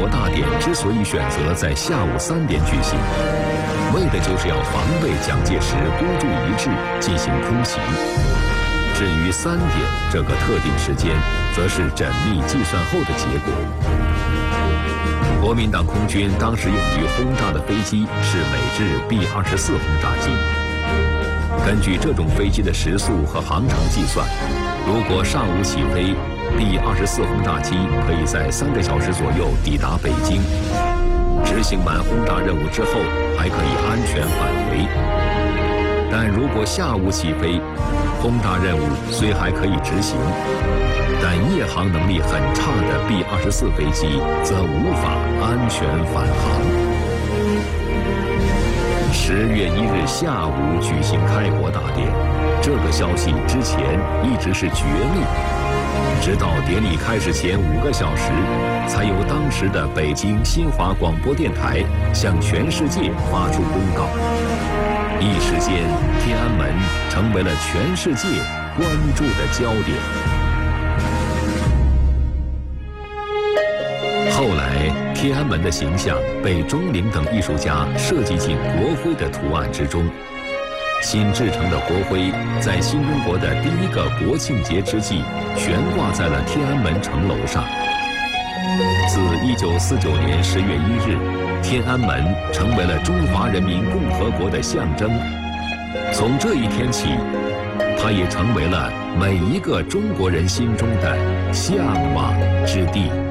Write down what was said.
国大典之所以选择在下午3点举行，为的就是要防备蒋介石孤注一掷进行空袭。至于3点这个特定时间，则是缜密计算后的结果。国民党空军当时用于轰炸的飞机是美制 B-24轰炸机。根据这种飞机的时速和航程计算，如果上午起飞， B-24轰炸机可以在3个小时左右抵达北京，执行完轰炸任务之后，还可以安全返回。但如果下午起飞，轰炸任务虽还可以执行，但夜航能力很差的 B-24飞机则无法安全返航。10月1日下午举行开国大典，这个消息之前一直是绝密，直到典礼开始前5个小时，才由当时的北京新华广播电台向全世界发出公告。一时间，天安门成为了全世界关注的焦点。后来，天安门的形象被钟灵等艺术家设计进国徽的图案之中。新制成的国徽在新中国的第1个国庆节之际悬挂在了天安门城楼上。自1949年10月1日，天安门成为了中华人民共和国的象征。从这一天起，它也成为了每一个中国人心中的向往之地。